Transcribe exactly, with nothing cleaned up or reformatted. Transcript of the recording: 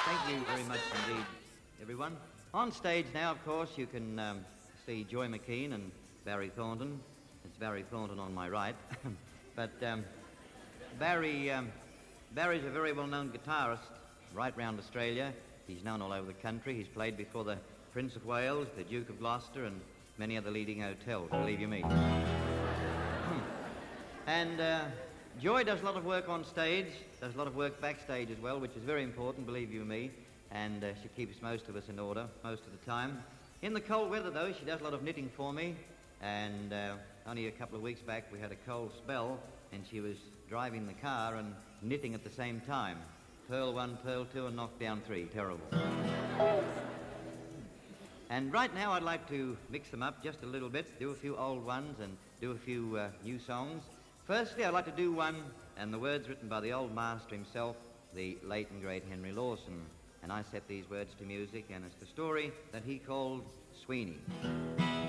Thank you very much indeed, everyone. On stage now, of course, you can um, see Joy McKean and Barry Thornton. It's Barry Thornton on my right. but um, Barry, um, Barry's a very well-known guitarist right round Australia. He's known all over the country. He's played before the Prince of Wales, the Duke of Gloucester, and many other leading hotels, believe you me. and uh, Joy does a lot of work on stage, does a lot of work backstage as well, which is very important, believe you me, and uh, she keeps most of us in order most of the time. In the cold weather, though, she does a lot of knitting for me, and uh, only a couple of weeks back we had a cold spell, and she was driving the car and knitting at the same time. Purl one, purl two, and knock down three. Terrible. And right now I'd like to mix them up just a little bit, do a few old ones and do a few uh, new songs. Firstly, I'd like to do one, and the words written by the old master himself, the late and great Henry Lawson. And I set these words to music, and it's the story that he called Sweeney.